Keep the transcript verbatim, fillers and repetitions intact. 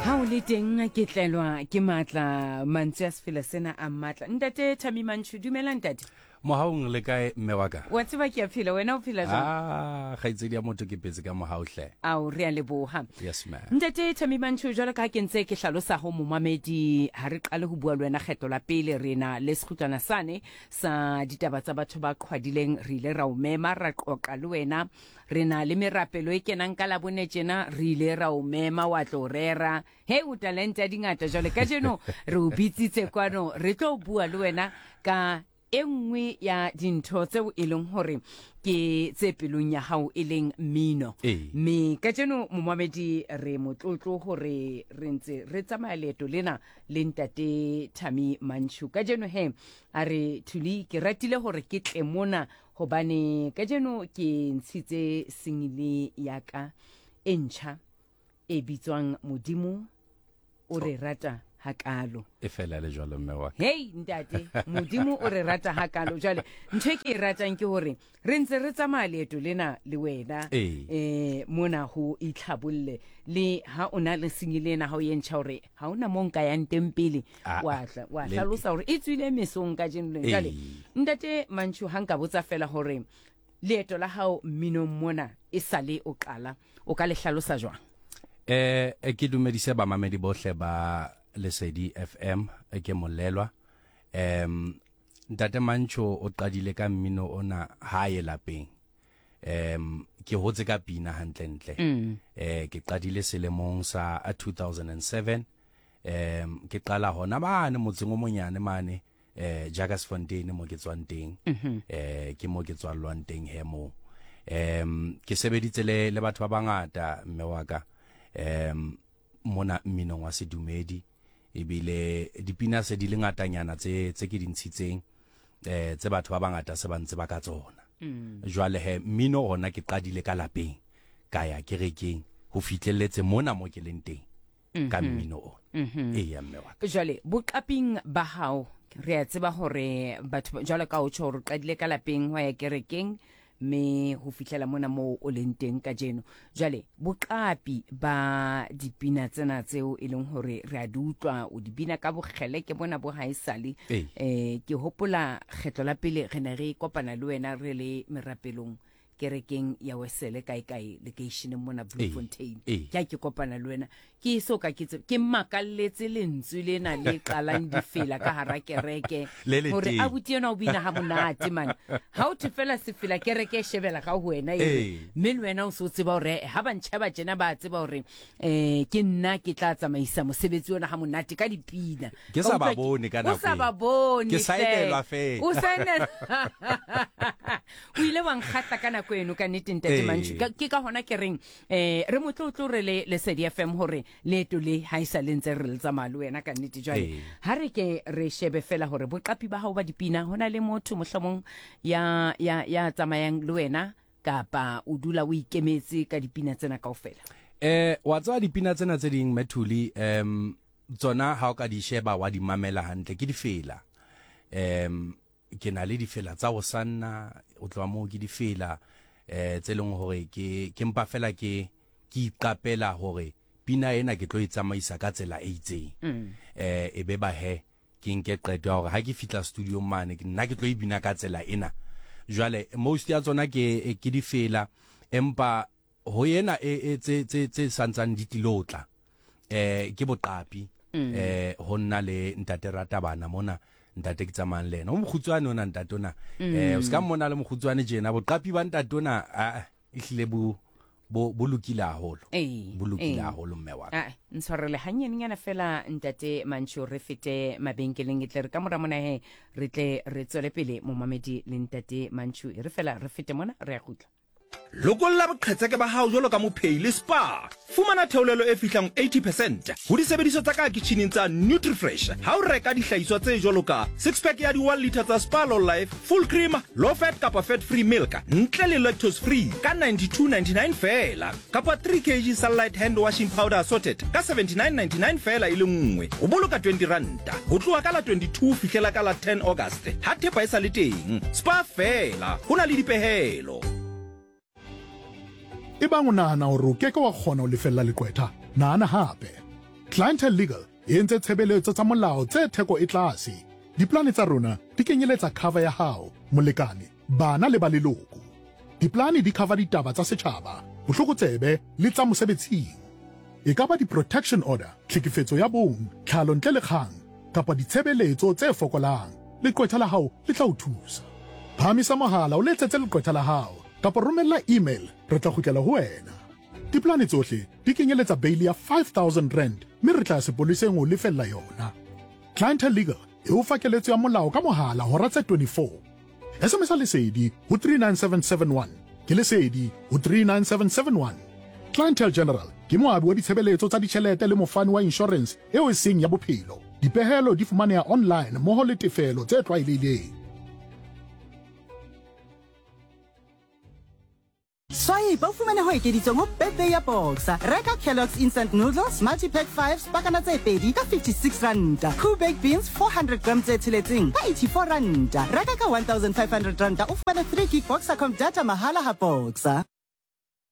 Ha o le teng ke tlelwa ke matla mantse a sefela sena a matla. Ntate Thami Mantshu, dumela ntate. Mohaong le kae mme wa ka? Wa tseba ke a phela, wena o phela jwang? Ah, kgaitsedi ya motho ke petse ka mohao hle. Ao re a leboha. Yes ma'am. Ntate Thami Mantshu, jwale ka ke ntse ke hlalosa ho momamedi ha re qale ho bua le wena kgetlo la pele rena le sekhutlana sane sa ditaba tsa batho ba qhwadileng re ile ra o mema ra qoqa le wena rena le merapelo e kenang ka la bone tjena re ile ra o mema wa tlo rera he o talenta dingata jwale ka jeno re o bitsitse kwano re tlo bua le wena ka engwe ya dintho tseo e leng hore ke tse pelong ya hao e leng mmino me ka jeno momamedi re motlotlo hore re ntse re tsamaya leeto lena le ntate Thami Mantshu ka jeno he a re thuli ke ratile hore ke tle mona hobane ka jeno ke ntshitse singile ya ka e ntjha e bitswang Modimo o re rata hakalo e fela le jwalo mme wa hey ntate Modimo o re rata hakalo jwale ntho e ke e ratang ke hore re ntse re tsamaya leeto lena le wena eh mona ho itlhabolle le ha ona le singilena ha o yentsha hore ha ona monka ya ntempele wa wa hlalosa hore e tswile mesong ka jeno jwale ntate Mantshu ha nka botsa fela hore leeto la hao mmino mona e sale o qala o ka le hlalosa jwang eh ke dumedise ba mamedi bohle ba Lesedi F M ke molelwa em ntate Mantshu o qadile ka mmino ona hae lapeng em ke hotse ka pina hantle ntle eh ke qadile selemong sa two thousand seven em ke qala hona bana motseng o monyane mane eh Jagersfontein mo ke tswang teng eh ke mo ke tswalwang teng he mo em ke sebeditse le le batho ba bangata mme wa ka em mona mmino wa sedumedi ebile dipina se di le ngatanyana tse tse ke dintshitseng eh tse batho ba bangata se bantse ba ka tsona jwale he mmino hona ke qadile ka lapeng ka ya kerekeng ho fitlelletse mona mo ke leng teng ka mmino ona e ya mme wa jwale boqaping ba hao re a tseba hore batho jwale ka o tsho re qadile ka lapeng ho ya kerekeng me ho fihlela mona mo o leng teng ka jeno jwale boqapi ba dipina tsena tseo e leng hore re a di utlwa o di bina ka bogele ke bona bo haisale eh ke hopola kgetlo la pele re ne re kopana le wena re le merapelong kerekeng ya Wesele kae kae location mona Bloemfontein ke ke kopana le wena ke so ka ke ke makalletse lentswe lena le qalang di fela ka hara kereke hore abuti yena o bina ha monate man ha o tefela se fela kereke shebela ka ho wena e me le wena o so tseba hore ha ba ntšha ba jena ba tseba hore eh ke nna ke tla tsamaisa mosebetsi ona ha monate ka dipina ke sa ba bone ka nako o sa ba bone ke saenelwa fe o saenela o ile wa nkgatla kana kweno ka nnete ntate Mantshu ke ka hona ke reng eh re motlotlo re le Lesedi F M hore leeto le haisa lentse re le tsamaya le wena ka nnete jwale ha re ke re shebe fela hore boqapi ba hao ba dipina hona le motho mohlomong ya ya ya tsamayang le wena kapa o dula o ikemetse ka dipina tsena kaofela eh wa tsa dipina tsena tse ding Methuli em tsona ha o ka di sheba wa di mamela hantle ke di fela em ke na le di fela tsa o sanna o tloa mo ke di fela eh tse leng hore ke ke mpa fela ke ke iqapela hore pina ena ke tlo e tsamaisa ka tsela e itseng eh e be ba he ke nke qeto hore ha ke fitla studio mane ke nna ke tlo e bina ka tsela ena jwale most ya tsona ke ke di fela empa ho yena e tse tse tse santsang di tilotla eh ke boqapi eh ho nna le ntate Ratabana mona ntate ke tsamang lena o mokhutswane ona ntate ona eh o ska mona le mokhutswane jena boqapi ba ntate ona a ihlile bu bo bolukile haholo bolukile haholo mme wa a ntshwarele hanyenyana fela ntate Mantshu re fete mabenkeleng itle re ka mora mona he re tle re tswele pele momamedi le ntate Mantshu re fela re fete mona re a gutla lokolla boqhetseke ba hao jolo ka mophei le spa fumana theolelo e fihlang eighty percent ho disebediso tsa ka kitcheneng tsa Nutrifresh ha o reka dihlahiswa tse jolo ka six pack ya di one litre tsa Spa Low Life full cream low fat kapa fat free milk ntle le lactose free ka ninety-two ninety-nine fela kapa three kilograms Sunlight hand washing powder assorted ka seventy-nine ninety-nine fela ile nngwe o boloka twenty rand ho tloha ka la twenty-two fihlela ka la ten August ha thepa e sa le teng spa fela hona le dipehelo Ebang o nahana hore o keke wa kgona ho lefella leqwetha, nahana hape. Clientele Legal e entse tshebeletso tsa molao tse theko e tlase. Diplane tsa rona di kenyeletsa cover ya hao, molekane, bana le ba leloko. Diplane di cover ditaba tsa setjhaba, bohlokotsebe le tsa mosebetsing. E ka ba di-protection order, tlhekefetso ya bong, tlhalo ntle le kgang, kapa ditshebeletso tse fokolang. Leqwetha la hao le tla o thusa. Phamisa mohala o letsetse leqwetha la hao, kapa romella email, re tla kgutlela ho wena. Diplane tsohle di kenyeletsa bail ya five thousand rand, mme re tla sepoleseng o lefella yona. Clientele Legal e o fa keletso ya molao ka mohala hora tse twenty-four. S M S lesedi ho three nine seven seven one. Ke lesedi ho three nine seven seven one. Clientele General ke moabi wa ditshebeletso tsa ditjhelete le mofani wa insurance eo e seng ya bophelo. Dipehelo di fumaneha online mmoho le tefelo tse tlwaelehileng. Swai ba fumane ho ekeditswe mo birthday ya Boxer. Reka Kellogg's instant noodles multi-pack five pakana tse pedi ka fifty-six randa. Cool baked beans four hundred grams tse tsheletseng ka eighty-four randa. Reka ka one thousand five hundred randa o fumane three gig Boxer com data mahala ha Boxer.